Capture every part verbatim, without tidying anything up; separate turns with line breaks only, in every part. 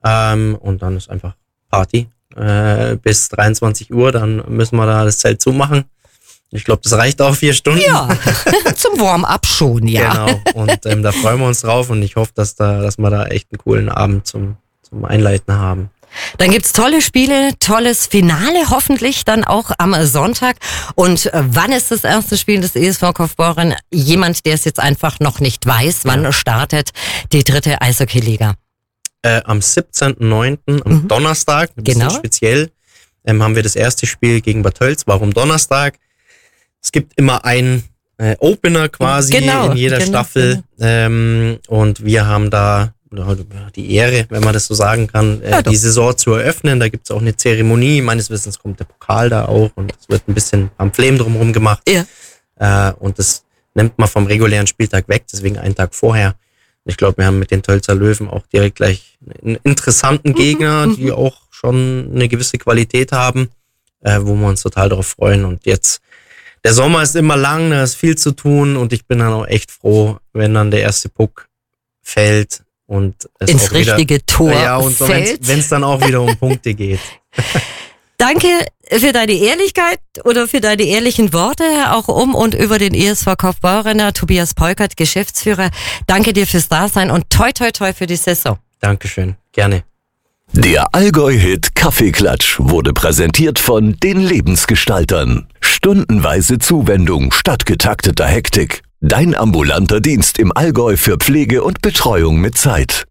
Ähm, und dann ist einfach Party äh, bis dreiundzwanzig Uhr. Dann müssen wir da das Zelt zumachen. Ich glaube, das reicht auch vier Stunden.
Ja, zum Warm-up schon, ja.
Genau, und ähm, da freuen wir uns drauf und ich hoffe, dass, da, dass wir da echt einen coolen Abend zum, zum Einleiten haben.
Dann gibt's tolle Spiele, tolles Finale hoffentlich dann auch am Sonntag. Und äh, wann ist das erste Spiel des E S V Kaufbeuren? Jemand, der es jetzt einfach noch nicht weiß, wann ja. startet die dritte Eishockey-Liga?
Äh, am siebzehnten neunten am mhm. Donnerstag, ein bisschen genau. speziell, ähm, haben wir das erste Spiel gegen Bad Tölz. Warum Donnerstag? Es gibt immer einen äh, Opener quasi genau, in jeder genau, Staffel genau. Ähm, und wir haben da die Ehre, wenn man das so sagen kann, äh, ja, die Saison zu eröffnen. Da gibt es auch eine Zeremonie. Meines Wissens kommt der Pokal da auch und es wird ein bisschen am Pflem drumherum gemacht. Ja. Äh, und das nimmt man vom regulären Spieltag weg, deswegen einen Tag vorher. Ich glaube, wir haben mit den Tölzer Löwen auch direkt gleich einen interessanten Gegner, mhm, die auch schon eine gewisse Qualität haben, äh, wo wir uns total darauf freuen. Und jetzt, der Sommer ist immer lang, da ist viel zu tun und ich bin dann auch echt froh, wenn dann der erste Puck fällt und es
ins
auch wieder,
richtige Tor
ja, und so,
fällt.
Wenn es dann auch wieder um Punkte geht.
Danke für deine Ehrlichkeit oder für deine ehrlichen Worte, auch um und über den E S V Kaufbeuren, Tobias Peukert, Geschäftsführer. Danke dir fürs Dasein und toi toi toi für die Saison.
Dankeschön, gerne.
Der Allgäu-Hit Kaffeeklatsch wurde präsentiert von den Lebensgestaltern. Stundenweise Zuwendung statt getakteter Hektik. Dein ambulanter Dienst im Allgäu für Pflege und Betreuung mit Zeit.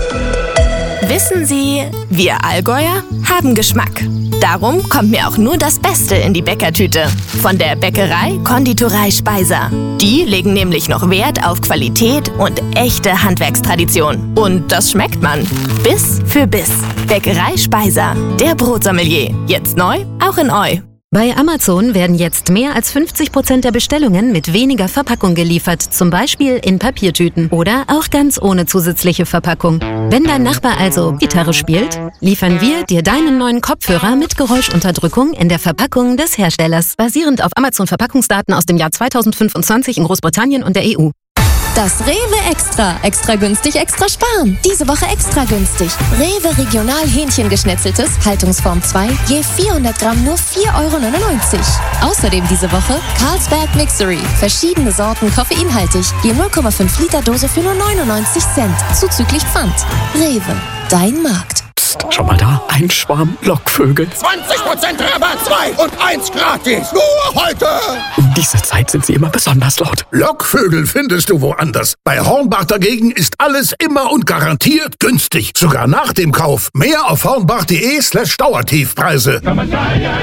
Wissen Sie, wir Allgäuer haben Geschmack. Darum kommt mir auch nur das Beste in die Bäckertüte. Von der Bäckerei Konditorei Speiser. Die legen nämlich noch Wert auf Qualität und echte Handwerkstradition. Und das schmeckt man. Biss für Biss. Bäckerei Speiser. Der Brotsommelier. Jetzt neu, auch in Eu.
Bei Amazon werden jetzt mehr als fünfzig Prozent der Bestellungen mit weniger Verpackung geliefert, zum Beispiel in Papiertüten oder auch ganz ohne zusätzliche Verpackung. Wenn dein Nachbar also Gitarre spielt, liefern wir dir deinen neuen Kopfhörer mit Geräuschunterdrückung in der Verpackung des Herstellers, basierend auf Amazon-Verpackungsdaten aus dem Jahr zweitausendfünfundzwanzig in Großbritannien und der E U.
Das Rewe Extra. Extra günstig, extra sparen. Diese Woche extra günstig. Rewe Regional Hähnchengeschnetzeltes, Haltungsform zwei, je vierhundert Gramm nur vier Euro neunundneunzig. Außerdem diese Woche Carlsberg Mixery. Verschiedene Sorten koffeinhaltig. Je null Komma fünf Liter Dose für nur neunundneunzig Cent. Zuzüglich Pfand. Rewe. Dein Markt.
Psst, schau mal da. Ein Schwarm Lockvögel.
zwanzig Prozent Rabatt, zwei und eins gratis. Nur heute.
Um diese Zeit sind sie immer besonders laut.
Lockvögel findest du woanders. Bei Hornbach dagegen ist alles immer und garantiert günstig. Sogar nach dem Kauf. Mehr auf hornbach.de slash Dauertiefpreise.